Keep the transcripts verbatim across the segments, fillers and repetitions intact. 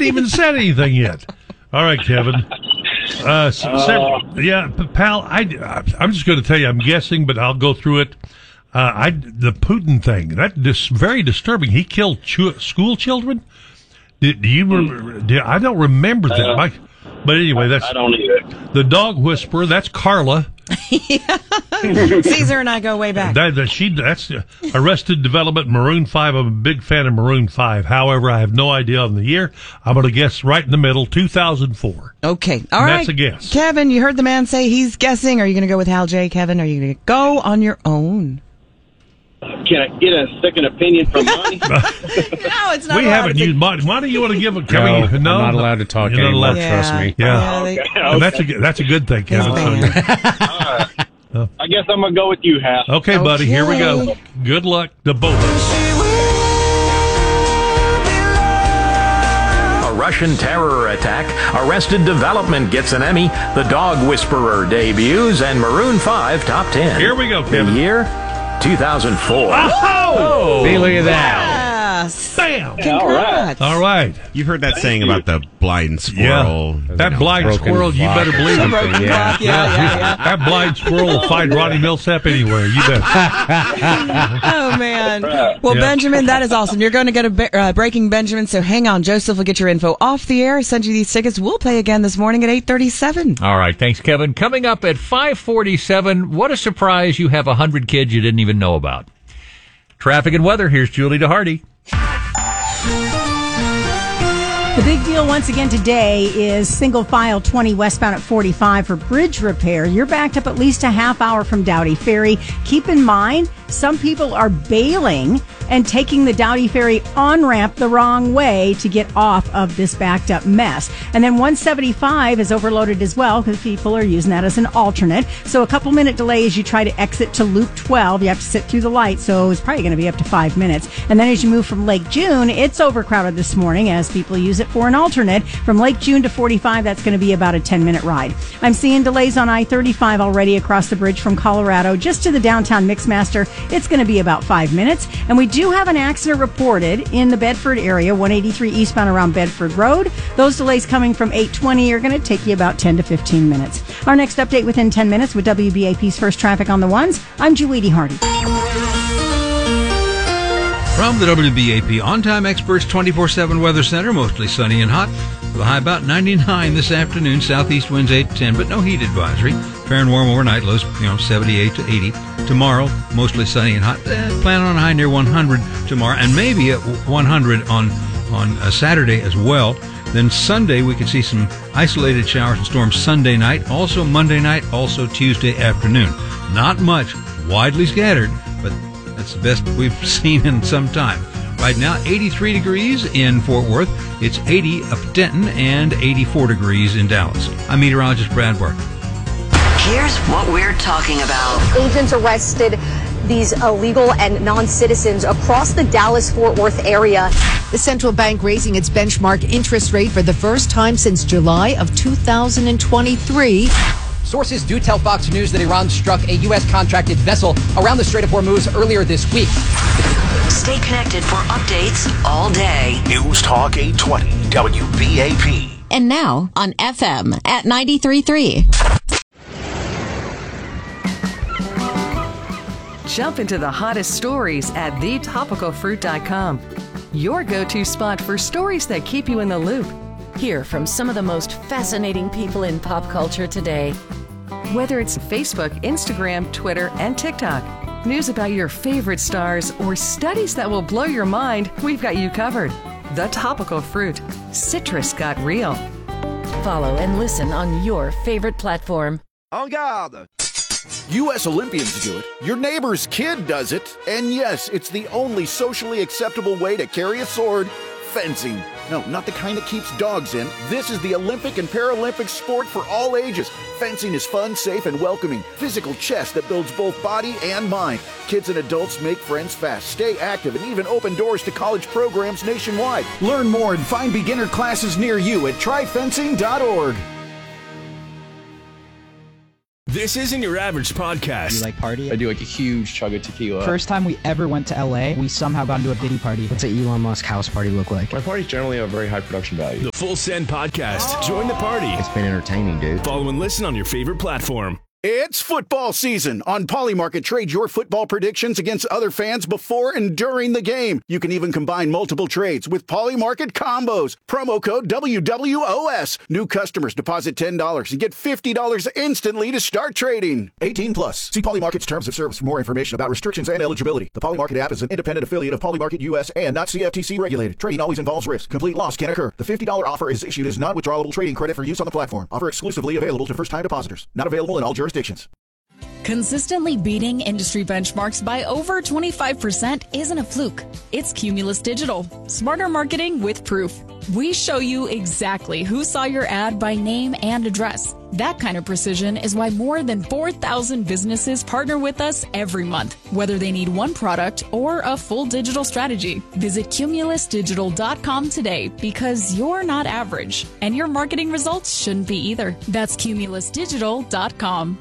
haven't even said anything yet. All right, Kevin. Uh, s- Uh, se- yeah, p- pal. I, I'm just going to tell you. I'm guessing, but I'll go through it. Uh, I the Putin thing. That is very disturbing. He killed ch- school children. Do, do you remember? Do, I don't remember that. Uh, My, but anyway, that's I don't either. the dog whisperer. That's Carla. Caesar and I go way back. That, that she that's uh, Arrested Development, Maroon Five. I'm a big fan of Maroon Five. However, I have no idea on the year. I'm going to guess right in the middle, two thousand four. Okay, all And right. that's a guess. Kevin, you heard the man say he's guessing. Are you going to go with Hal J? Kevin, are you going to go on your own? Can I get a second opinion from Monty? No, it's not. We allowed. haven't It's a- used. Why, why do you want to give a? Can No, we, I'm no, not allowed to talk You're not anymore. allowed- Yeah. Trust me. Yeah, Yeah, they- Okay, And that's a good- that's a good thing, He's Kevin. banned. I guess I'm gonna go with you, Hal. Okay, buddy. Here we go. Okay. Good luck to both of us. A Russian terror attack. Arrested Development gets an Emmy. The Dog Whisperer debuts, and Maroon Five top ten. Here we go, The Kevin. year two thousand four. Oh, See, look at that. Yes. bam! All right. Congrats. All right. You've heard that Thank saying you. about the blind squirrel. Yeah. That you know, blind broken squirrel, you clock better or believe it. something. Broken Yeah. clock, yeah, yeah, yeah. That blind squirrel will find Ronnie Millsap anywhere. You bet. Oh, man. Right. Well, Yeah. Benjamin, that is awesome. You're going to get a be- uh, Breaking Benjamin, so hang on. Joseph will get your info off the air, send you these tickets. We'll play again this morning at eight thirty-seven. All right, thanks, Kevin. Coming up at five forty-seven, what a surprise you have one hundred kids you didn't even know about. Traffic and weather, here's Julie DeHardy. The big deal once again today is single file twenty westbound at forty-five for bridge repair. You're backed up at least a half hour from Dowdy Ferry. Keep in mind, some people are bailing and taking the Dowdy Ferry on-ramp the wrong way to get off of this backed up mess. And then one seventy-five is overloaded as well because people are using that as an alternate. So a couple minute delay as you try to exit to Loop twelve. You have to sit through the light, so it's probably going to be up to five minutes. And then as you move from Lake June, it's overcrowded this morning as people use it for an alternate. From Lake June to forty-five, that's going to be about a ten minute ride. I'm seeing delays on I thirty-five already across the bridge from Colorado just to the downtown Mixmaster. It's going to be about five minutes. And we do have an accident reported in the Bedford area, one eighty-three eastbound around Bedford Road. Those delays coming from eight twenty are going to take you about ten to fifteen minutes. Our next update within ten minutes with W B A P's First Traffic on the Ones. I'm Julie Hardy. From the W B A P On-Time Experts twenty-four seven Weather Center, mostly sunny and hot, with a high about ninety-nine this afternoon, southeast winds eight to ten, but no heat advisory. Fair and warm overnight, lows, you know, seventy-eight to eighty. Tomorrow, mostly sunny and hot. Eh, plan on a high near one hundred tomorrow, and maybe at one hundred on, on a Saturday as well. Then Sunday, we could see some isolated showers and storms Sunday night, also Monday night, also Tuesday afternoon. Not much, widely scattered, but that's the best we've seen in some time. Right now, eighty-three degrees in Fort Worth. It's eighty up at Denton and eighty-four degrees in Dallas. I'm meteorologist Brad Barker. Here's what we're talking about. Agents arrested these illegal and non-citizens across the Dallas-Fort Worth area. The central bank raising its benchmark interest rate for the first time since July of two thousand twenty-three. Sources do tell Fox News that Iran struck a U S contracted vessel around the Strait of Hormuz earlier this week. Stay connected for updates all day. News Talk eight twenty W B A P. And now on F M at ninety-three point three. Jump into the hottest stories at the topical fruit dot com. Your go-to spot for stories that keep you in the loop. Hear from some of the most fascinating people in pop culture today. Whether it's Facebook, Instagram, Twitter, and TikTok, news about your favorite stars, or studies that will blow your mind, we've got you covered. The Topical Fruit. Citrus got real. Follow and listen on your favorite platform. En garde! U S Olympians do it, your neighbor's kid does it, and yes, it's the only socially acceptable way to carry a sword, fencing. No, not the kind that keeps dogs in. This is the Olympic and Paralympic sport for all ages. Fencing is fun, safe, and welcoming. Physical chess that builds both body and mind. Kids and adults make friends fast, stay active, and even open doors to college programs nationwide. Learn more and find beginner classes near you at try fencing dot org. This isn't your average podcast. You like party? I do like a huge chug of tequila. First time we ever went to L A, we somehow got into a Diddy party. What's an Elon Musk house party look like? My parties generally have very high production value. The Full Send Podcast. Oh. Join the party. It's been entertaining, dude. Follow and listen on your favorite platform. It's football season. On Polymarket, trade your football predictions against other fans before and during the game. You can even combine multiple trades with Polymarket combos. Promo code W W O S. New customers deposit ten dollars and get fifty dollars instantly to start trading. eighteen plus. See Polymarket's terms of service for more information about restrictions and eligibility. The Polymarket app is an independent affiliate of Polymarket U S and not C F T C regulated. Trading always involves risk. Complete loss can occur. The fifty dollars offer is issued as non-withdrawable trading credit for use on the platform. Offer exclusively available to first-time depositors. Not available in all jurisdictions. Consistently beating industry benchmarks by over twenty-five percent isn't a fluke. It's Cumulus Digital. Smarter marketing with proof. We show you exactly who saw your ad by name and address. That kind of precision is why more than four thousand businesses partner with us every month, whether they need one product or a full digital strategy. Visit cumulus digital dot com today because you're not average, and your marketing results shouldn't be either. That's cumulus digital dot com.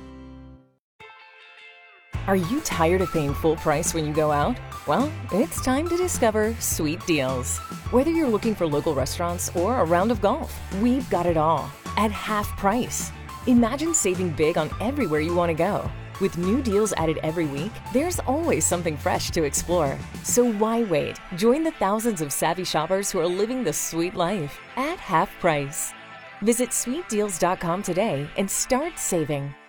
Are you tired of paying full price when you go out? Well, it's time to discover Sweet Deals. Whether you're looking for local restaurants or a round of golf, we've got it all at half price. Imagine saving big on everywhere you want to go. With new deals added every week, there's always something fresh to explore. So why wait? Join the thousands of savvy shoppers who are living the sweet life at half price. Visit sweet deals dot com today and start saving.